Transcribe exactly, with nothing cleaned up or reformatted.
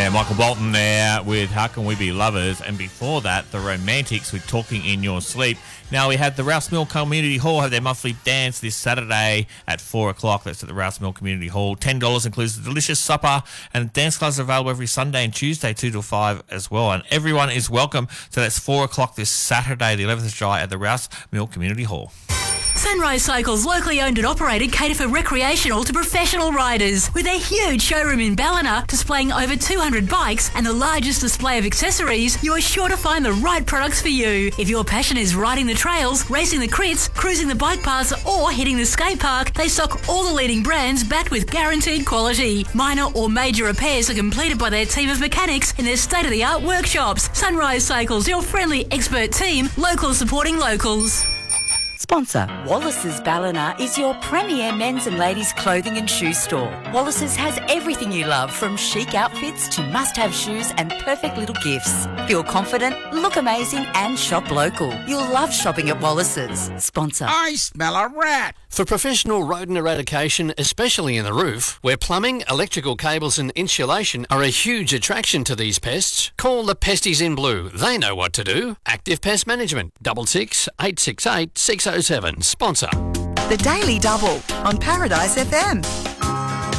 Yeah, Michael Bolton there with How Can We Be Lovers, and before that, The Romantics with Talking in Your Sleep. Now, we had the Rouse Mill Community Hall have their monthly dance this Saturday at four o'clock. That's at the Rouse Mill Community Hall. ten dollars includes the delicious supper, and dance classes are available every Sunday and Tuesday, two till five as well. And everyone is welcome. So that's four o'clock this Saturday, the eleventh of July, at the Rouse Mill Community Hall. Sunrise Cycles, locally owned and operated, cater for recreational to professional riders. With their huge showroom in Ballina, displaying over two hundred bikes and the largest display of accessories, you are sure to find the right products for you. If your passion is riding the trails, racing the crits, cruising the bike paths, or hitting the skate park, they stock all the leading brands backed with guaranteed quality. Minor or major repairs are completed by their team of mechanics in their state-of-the-art workshops. Sunrise Cycles, your friendly expert team, locals supporting locals. Sponsor. Wallace's Ballina is your premier men's and ladies' clothing and shoe store. Wallace's has everything you love, from chic outfits to must-have shoes and perfect little gifts. Feel confident, look amazing and shop local. You'll love shopping at Wallace's. Sponsor. I smell a rat. For professional rodent eradication, especially in the roof, where plumbing, electrical cables and insulation are a huge attraction to these pests, call the Pesties in Blue. They know what to do. Active Pest Management. Double six eight six eight six oh seven. Sponsor. The Daily Double on Paradise F M.